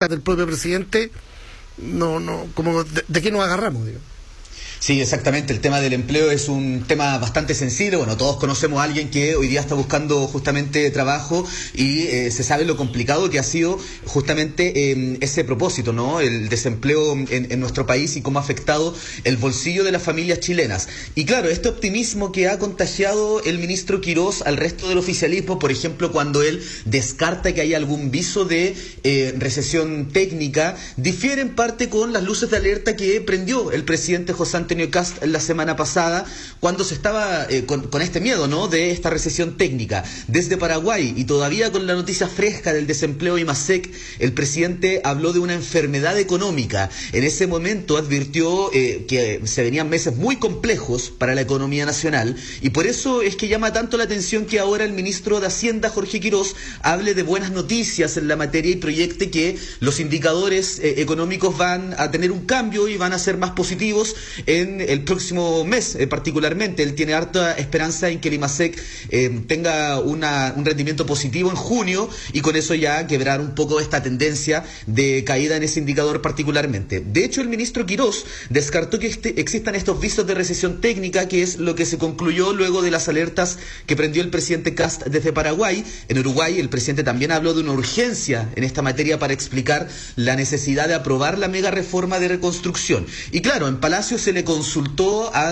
frescas del propio presidente, como de qué nos agarramos, digo. Sí, exactamente. El tema del empleo es un tema bastante sensible. Bueno, todos conocemos a alguien que hoy día está buscando justamente trabajo y se sabe lo complicado que ha sido justamente ese propósito, ¿no? El desempleo en nuestro país y cómo ha afectado el bolsillo de las familias chilenas. Y claro, este optimismo que ha contagiado el ministro Quirós al resto del oficialismo, por ejemplo, cuando él descarta que haya algún viso de recesión técnica, difiere en parte con las luces de alerta que prendió el presidente José Antonio Kast la semana pasada, cuando se estaba con este miedo, ¿no?, de esta recesión técnica. Desde Paraguay, y todavía con la noticia fresca del desempleo IMASEC, el presidente habló de una enfermedad económica. En ese momento advirtió que se venían meses muy complejos para la economía nacional, y por eso es que llama tanto la atención que ahora el ministro de Hacienda, Jorge Quirós, hable de buenas noticias en la materia y proyecte que los indicadores económicos van a tener un cambio y van a ser más positivos en el próximo mes. Particularmente él tiene harta esperanza en que el IMASEC tenga un rendimiento positivo en junio, y con eso ya quebrar un poco esta tendencia de caída en ese indicador particularmente. De hecho, el ministro Quirós descartó que existan estos visos de recesión técnica, que es lo que se concluyó luego de las alertas que prendió el presidente Kast desde Paraguay. En Uruguay el presidente también habló de una urgencia en esta materia para explicar la necesidad de aprobar la mega reforma de reconstrucción. Y claro, en Palacio se le consultó a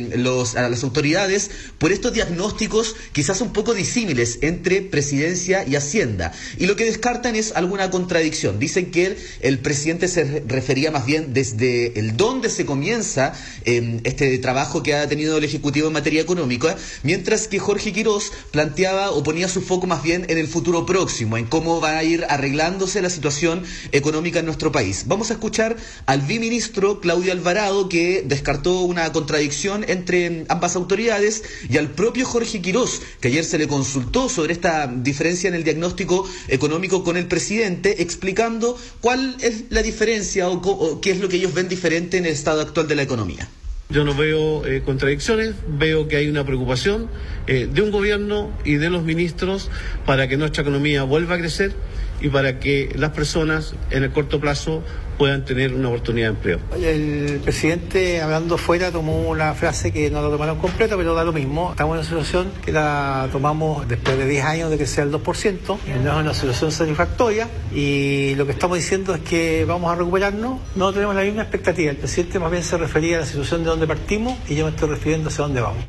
las autoridades por estos diagnósticos quizás un poco disímiles entre presidencia y Hacienda, y lo que descartan es alguna contradicción. Dicen que el presidente se refería más bien desde el dónde se comienza este trabajo que ha tenido el Ejecutivo en materia económica, mientras que Jorge Quirós planteaba o ponía su foco más bien en el futuro próximo, en cómo va a ir arreglándose la situación económica en nuestro país. Vamos a escuchar al viceministro Claudio Alvarado, que descartó una contradicción entre ambas autoridades, y al propio Jorge Quirós, que ayer se le consultó sobre esta diferencia en el diagnóstico económico con el presidente, explicando cuál es la diferencia o qué es lo que ellos ven diferente en el estado actual de la economía. Yo no veo contradicciones, veo que hay una preocupación de un gobierno y de los ministros para que nuestra economía vuelva a crecer y para que las personas en el corto plazo puedan tener una oportunidad de empleo. El presidente, hablando fuera, tomó una frase que no la tomaron completa, pero da lo mismo. Estamos en una situación que la tomamos después de 10 años de que sea el 2%, no es una situación satisfactoria, y lo que estamos diciendo es que vamos a recuperarnos. No tenemos la misma expectativa. El presidente más bien se refería a la situación de donde partimos, y yo me estoy refiriendo hacia dónde vamos.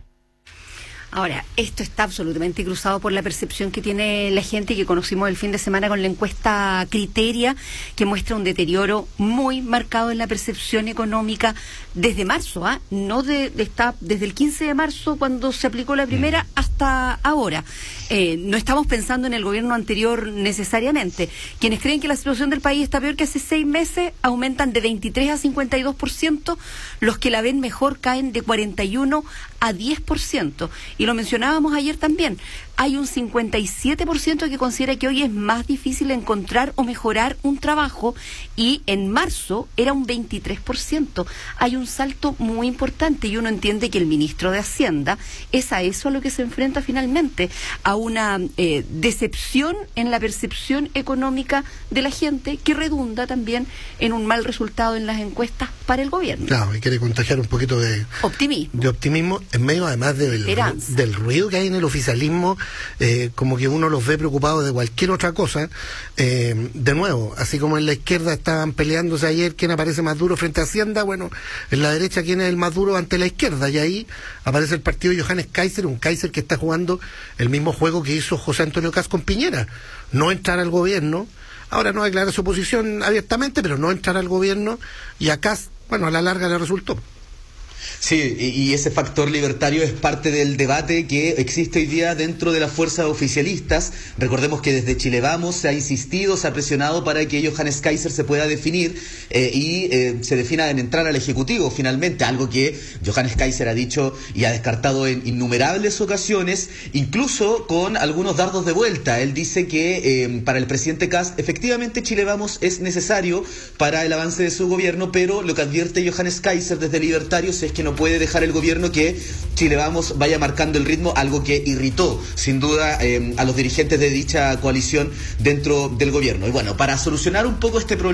Ahora, esto está absolutamente cruzado por la percepción que tiene la gente y que conocimos el fin de semana con la encuesta Criteria, que muestra un deterioro muy marcado en la percepción económica desde marzo, no está desde el 15 de marzo, cuando se aplicó la primera, hasta ahora. No estamos pensando en el gobierno anterior necesariamente. Quienes creen que la situación del país está peor que hace 6 meses aumentan de 23 a 52%, los que la ven mejor caen de 41 a 10%. Y lo mencionábamos ayer también, hay un 57% que considera que hoy es más difícil encontrar o mejorar un trabajo, y en marzo era un 23%. Hay un salto muy importante, y uno entiende que el ministro de Hacienda es a eso a lo que se enfrenta finalmente, a una decepción en la percepción económica de la gente, que redunda también en un mal resultado en las encuestas para el gobierno. Claro, y quiere contagiar un poquito de optimismo en medio, además del ruido que hay en el oficialismo, como que uno los ve preocupados de cualquier otra cosa. De nuevo, así como en la izquierda estaban peleándose ayer quién aparece más duro frente a Hacienda, bueno, en la derecha quién es el más duro ante la izquierda, y ahí aparece el partido de Johannes Kaiser, un Kaiser que está jugando el mismo juego que hizo José Antonio Kast con Piñera: no entrar al gobierno. Ahora no declara su posición abiertamente, pero no entrar al gobierno, y a Kast, bueno, a la larga le resultó. Sí, y ese factor libertario es parte del debate que existe hoy día dentro de las fuerzas oficialistas. Recordemos que desde Chile Vamos se ha insistido, se ha presionado para que Johannes Kaiser se pueda definir y se defina en entrar al Ejecutivo finalmente, algo que Johannes Kaiser ha dicho y ha descartado en innumerables ocasiones, incluso con algunos dardos de vuelta. Él dice que para el presidente Kast efectivamente Chile Vamos es necesario para el avance de su gobierno, pero lo que advierte Johannes Kaiser desde Libertarios es que no puede dejar el gobierno que Chile Vamos vaya marcando el ritmo, algo que irritó sin duda a los dirigentes de dicha coalición dentro del gobierno. Y bueno, para solucionar un poco este problema